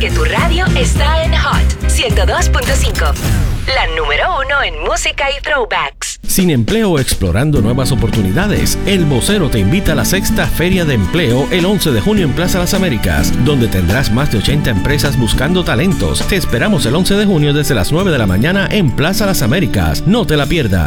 porque tu radio está en Hot 102.5. La número 1 en música y throwbacks. Sin empleo, explorando nuevas oportunidades. El Vocero te invita a la 6ª Feria de Empleo el 11 de junio en Plaza Las Américas, donde tendrás más de 80 empresas buscando talentos. Te esperamos el 11 de junio desde las 9 de la mañana en Plaza Las Américas. No te la pierdas.